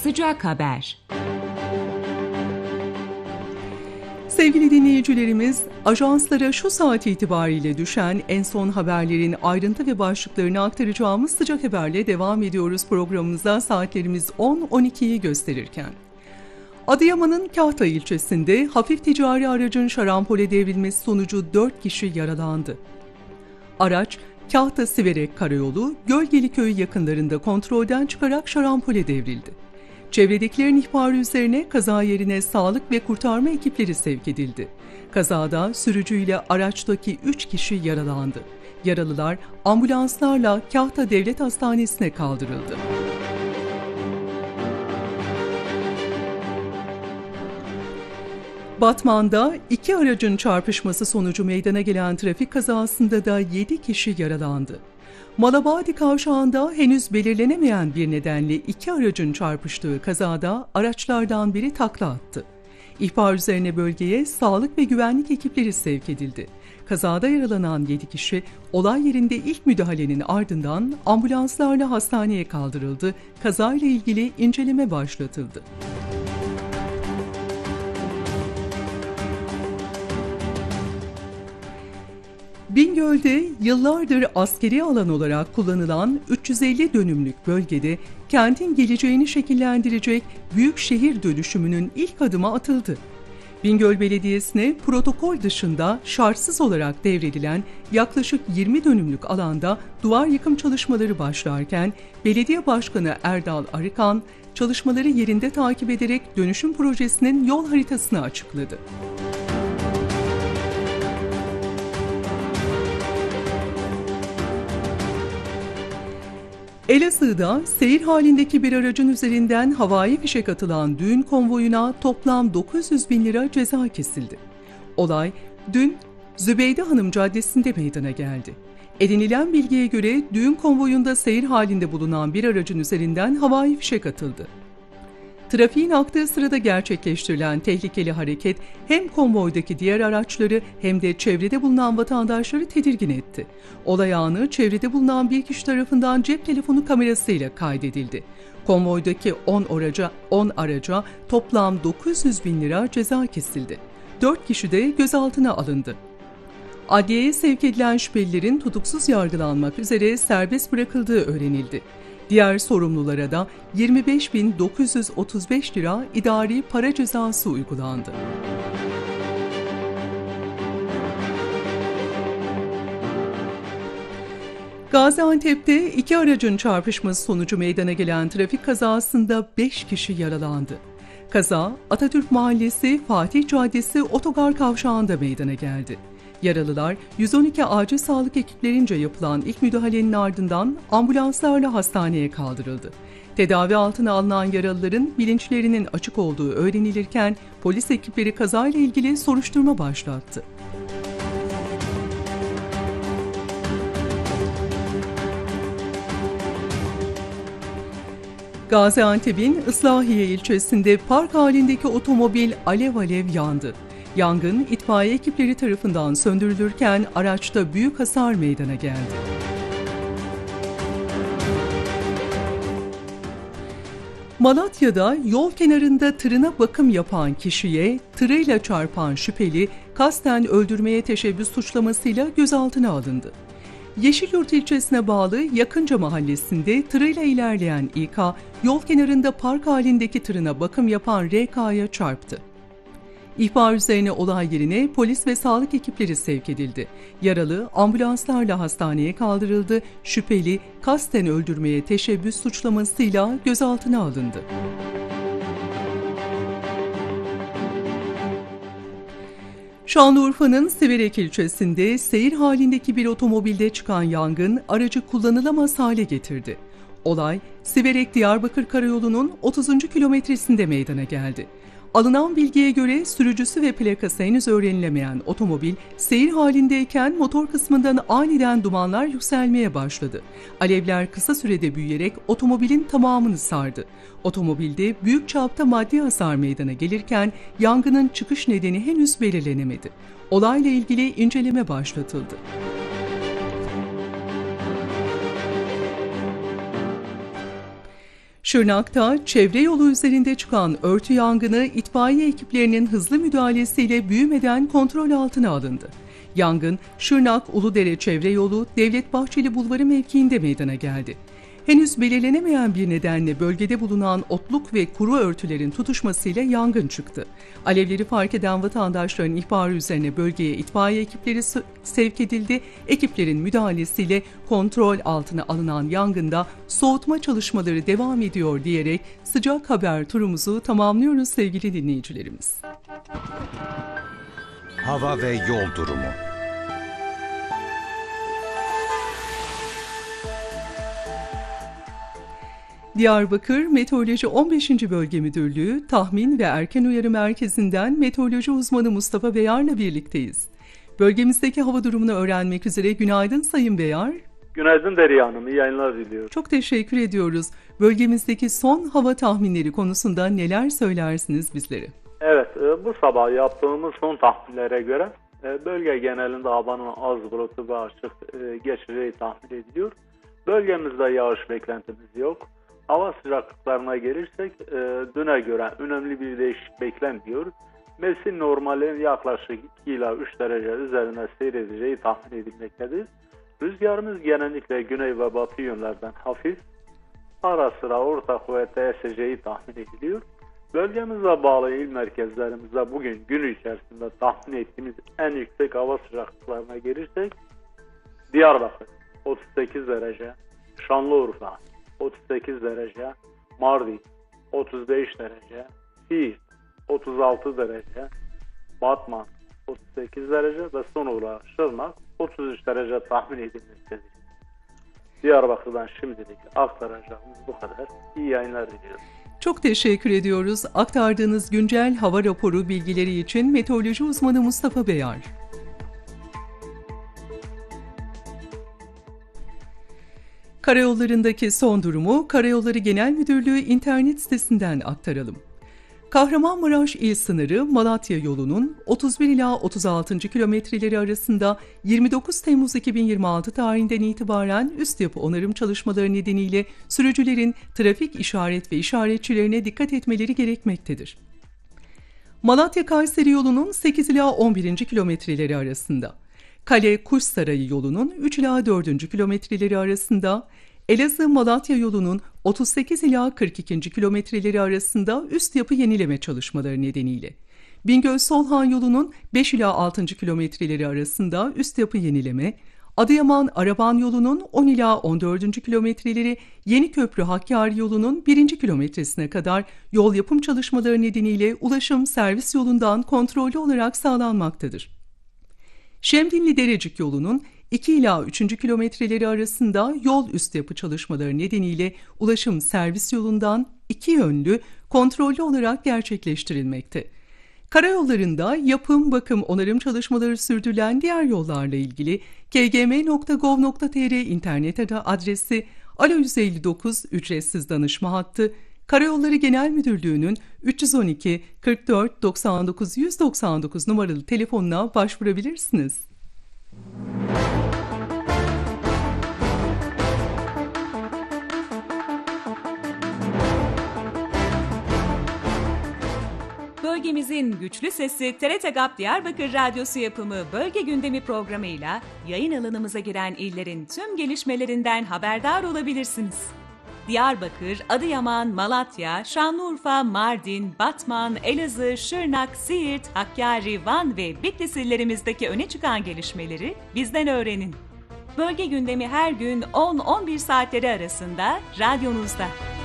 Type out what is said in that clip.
Sıcak Haber. Sevgili dinleyicilerimiz, ajanslara şu saat itibariyle düşen en son haberlerin ayrıntı ve başlıklarını aktaracağımız Sıcak Haber'le devam ediyoruz programımıza. Saatlerimiz 10-12'yi gösterirken. Adıyaman'ın Kahta ilçesinde hafif ticari aracın şarampole devrilmesi sonucu 4 kişi yaralandı. Araç, Kahta-Siverek Karayolu, Gölgeliköy yakınlarında kontrolden çıkarak şarampole devrildi. Çevredekilerin ihbarı üzerine kaza yerine sağlık ve kurtarma ekipleri sevk edildi. Kazada sürücüyle araçtaki 3 kişi yaralandı. Yaralılar ambulanslarla Kahta Devlet Hastanesi'ne kaldırıldı. Batman'da 2 aracın çarpışması sonucu meydana gelen trafik kazasında da 7 kişi yaralandı. Malabadi kavşağında henüz belirlenemeyen bir nedenle 2 aracın çarpıştığı kazada araçlardan biri takla attı. İhbar üzerine bölgeye sağlık ve güvenlik ekipleri sevk edildi. Kazada yaralanan 7 kişi olay yerinde ilk müdahalenin ardından ambulanslarla hastaneye kaldırıldı. Kazayla ilgili inceleme başlatıldı. Bingöl'de yıllardır askeri alan olarak kullanılan 350 dönümlük bölgede kentin geleceğini şekillendirecek büyük şehir dönüşümünün ilk adımı atıldı. Bingöl Belediyesi'ne protokol dışında şartsız olarak devredilen yaklaşık 20 dönümlük alanda duvar yıkım çalışmaları başlarken Belediye Başkanı Erdal Arıkan çalışmaları yerinde takip ederek dönüşüm projesinin yol haritasını açıkladı. Elazığ'da seyir halindeki bir aracın üzerinden havai fişek atılan düğün konvoyuna toplam 900 bin lira ceza kesildi. Olay dün Zübeyde Hanım Caddesi'nde meydana geldi. Edinilen bilgiye göre düğün konvoyunda seyir halinde bulunan bir aracın üzerinden havai fişek atıldı. Trafiğin aktığı sırada gerçekleştirilen tehlikeli hareket hem konvoydaki diğer araçları hem de çevrede bulunan vatandaşları tedirgin etti. Olay anı çevrede bulunan bir kişi tarafından cep telefonu kamerasıyla kaydedildi. Konvoydaki 10 araca toplam 900 bin lira ceza kesildi. 4 kişi de gözaltına alındı. Adliyeye sevk edilen şüphelilerin tutuksuz yargılanmak üzere serbest bırakıldığı öğrenildi. Diğer sorumlulara da 25.935 lira idari para cezası uygulandı. Gaziantep'te 2 aracın çarpışması sonucu meydana gelen trafik kazasında 5 kişi yaralandı. Kaza Atatürk Mahallesi Fatih Caddesi otogar kavşağında meydana geldi. Yaralılar 112 acil sağlık ekiplerince yapılan ilk müdahalenin ardından ambulanslarla hastaneye kaldırıldı. Tedavi altına alınan yaralıların bilinçlerinin açık olduğu öğrenilirken polis ekipleri kazayla ilgili soruşturma başlattı. Gaziantep'in Islahiye ilçesinde park halindeki otomobil alev alev yandı. Yangın itfaiye ekipleri tarafından söndürülürken araçta büyük hasar meydana geldi. Malatya'da yol kenarında tırına bakım yapan kişiye tırıyla çarpan şüpheli kasten öldürmeye teşebbüs suçlamasıyla gözaltına alındı. Yeşilyurt ilçesine bağlı Yakınca mahallesinde tırıyla ilerleyen İK, yol kenarında park halindeki tırına bakım yapan RK'ya çarptı. İhbar üzerine olay yerine polis ve sağlık ekipleri sevk edildi. Yaralı ambulanslarla hastaneye kaldırıldı. Şüpheli kasten öldürmeye teşebbüs suçlamasıyla gözaltına alındı. Şanlıurfa'nın Siverek ilçesinde seyir halindeki bir otomobilde çıkan yangın aracı kullanılamaz hale getirdi. Olay Siverek-Diyarbakır Karayolu'nun 30. kilometresinde meydana geldi. Alınan bilgiye göre sürücüsü ve plakası henüz öğrenilemeyen otomobil seyir halindeyken motor kısmından aniden dumanlar yükselmeye başladı. Alevler kısa sürede büyüyerek otomobilin tamamını sardı. Otomobilde büyük çapta maddi hasar meydana gelirken yangının çıkış nedeni henüz belirlenemedi. Olayla ilgili inceleme başlatıldı. Şırnak'ta çevre yolu üzerinde çıkan örtü yangını itfaiye ekiplerinin hızlı müdahalesiyle büyümeden kontrol altına alındı. Yangın, Şırnak Uludere Çevre Yolu Devlet Bahçeli Bulvarı mevkiinde meydana geldi. Henüz belirlenemeyen bir nedenle bölgede bulunan otluk ve kuru örtülerin tutuşmasıyla yangın çıktı. Alevleri fark eden vatandaşların ihbarı üzerine bölgeye itfaiye ekipleri sevk edildi. Ekiplerin müdahalesiyle kontrol altına alınan yangında soğutma çalışmaları devam ediyor diyerek sıcak haber turumuzu tamamlıyoruz sevgili dinleyicilerimiz. Hava ve yol durumu. Diyarbakır Meteoroloji 15. Bölge Müdürlüğü Tahmin ve Erken Uyarı Merkezi'nden meteoroloji uzmanı Mustafa Beyar'la birlikteyiz. Bölgemizdeki hava durumunu öğrenmek üzere günaydın Sayın Beyar. Günaydın Derya Hanım, iyi yayınlar diliyorum. Çok teşekkür ediyoruz. Bölgemizdeki son hava tahminleri konusunda neler söylersiniz bizlere? Evet, bu sabah yaptığımız son tahminlere göre bölge genelinde havanın az bulutlu ve açık geçeceği tahmin ediliyor. Bölgemizde yağış beklentimiz yok. Hava sıcaklıklarına gelirsek düne göre önemli bir değişiklik beklenmiyor. Mevsim normalinin yaklaşık 2 ila 3 derece üzerine seyredeceği tahmin edilmektedir. Rüzgarımız genellikle güney ve batı yönlerden hafif, ara sıra orta kuvvette eseceği tahmin ediliyor. Bölgemize bağlı il merkezlerimizde bugün gün içerisinde tahmin ettiğimiz en yüksek hava sıcaklıklarına gelirsek Diyarbakır 38 derece, Şanlıurfa 38 derece, Mardin 35 derece, Siirt 36 derece, Batman 38 derece ve son olarak Şırnak 33 derece tahmin edilmektedir. Diyarbakır'dan şimdilik aktaracağımız bu kadar. İyi yayınlar diliyorum. Çok teşekkür ediyoruz. Aktardığınız güncel hava raporu bilgileri için meteoroloji uzmanı Mustafa Beyar. Karayollarındaki son durumu Karayolları Genel Müdürlüğü internet sitesinden aktaralım. Kahramanmaraş il sınırı Malatya yolunun 31 ila 36. kilometreleri arasında 29 Temmuz 2026 tarihinden itibaren üst yapı onarım çalışmaları nedeniyle sürücülerin trafik işaret ve işaretçilerine dikkat etmeleri gerekmektedir. Malatya-Kayseri yolunun 8 ila 11. kilometreleri arasında, Kale-Kuşsarayı yolunun 3 ila 4. kilometreleri arasında, Elazığ-Malatya yolunun 38 ila 42. kilometreleri arasında üst yapı yenileme çalışmaları nedeniyle, Bingöl-Solhan yolunun 5 ila 6. kilometreleri arasında üst yapı yenileme, Adıyaman-Araban yolunun 10 ila 14. kilometreleri, Yeniköprü-Hakkari yolunun 1. kilometresine kadar yol yapım çalışmaları nedeniyle ulaşım servis yolundan kontrollü olarak sağlanmaktadır. Şemdinli-Derecik yolunun 2 ila 3. kilometreleri arasında yol üst yapı çalışmaları nedeniyle ulaşım servis yolundan 2 yönlü kontrollü olarak gerçekleştirilmekte. Karayollarında yapım, bakım, onarım çalışmaları sürdürülen diğer yollarla ilgili kgm.gov.tr internet adresi, Alo 159 ücretsiz danışma hattı, Karayolları Genel Müdürlüğü'nün 312 44 99 199 numaralı telefonuna başvurabilirsiniz. Bölgemizin güçlü sesi TRT GAP Diyarbakır Radyosu yapımı Bölge Gündemi programıyla yayın alanımıza giren illerin tüm gelişmelerinden haberdar olabilirsiniz. Diyarbakır, Adıyaman, Malatya, Şanlıurfa, Mardin, Batman, Elazığ, Şırnak, Siirt, Hakkari, Van ve Bitlis illerimizdeki öne çıkan gelişmeleri bizden öğrenin. Bölge Gündemi her gün 10-11 saatleri arasında radyonuzda.